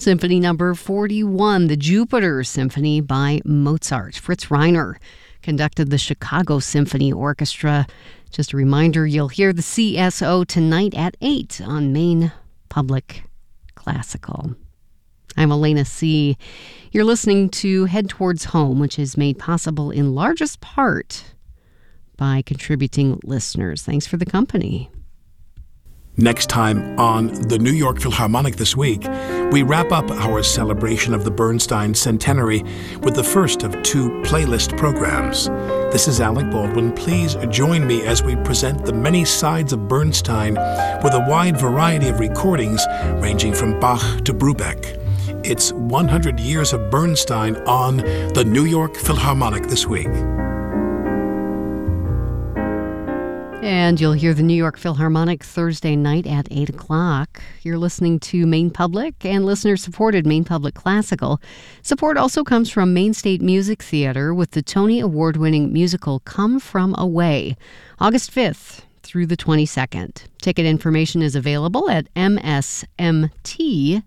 Symphony number 41, the Jupiter Symphony by Mozart. Fritz Reiner conducted the Chicago Symphony Orchestra. Just a reminder, you'll hear the CSO tonight at 8 on Maine Public Classical. I'm Elena C. You're listening to Head Towards Home, which is made possible in largest part by contributing listeners. Thanks for the company. Next time on the New York Philharmonic This Week, we wrap up our celebration of the Bernstein Centenary with the first of 2 playlist programs. This is Alec Baldwin. Please join me as we present the many sides of Bernstein with a wide variety of recordings ranging from Bach to Brubeck. It's 100 years of Bernstein on the New York Philharmonic This Week. And you'll hear the New York Philharmonic Thursday night at 8 o'clock. You're listening to Maine Public and listener-supported Maine Public Classical. Support also comes from Maine State Music Theater with the Tony Award-winning musical Come From Away, August 5th through the 22nd. Ticket information is available at msmt.org.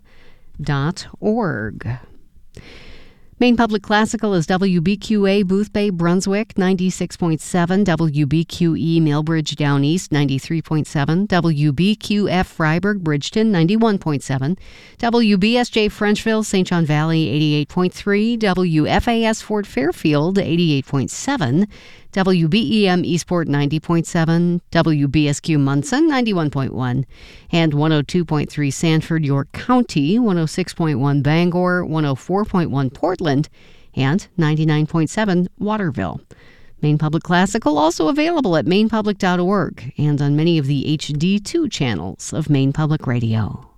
Maine Public Classical is WBQA Boothbay, Brunswick, 96.7, WBQE Millbridge Down East, 93.7, WBQF Freiburg, Bridgeton, 91.7, WBSJ Frenchville, St. John Valley, 88.3, WFAS Fort Fairfield, 88.7, WBEM Eastport 90.7, WBSQ Munson 91.1, and 102.3 Sanford, York County, 106.1 Bangor, 104.1 Portland, and 99.7 Waterville. Maine Public Classical also available at mainepublic.org and on many of the HD2 channels of Maine Public Radio.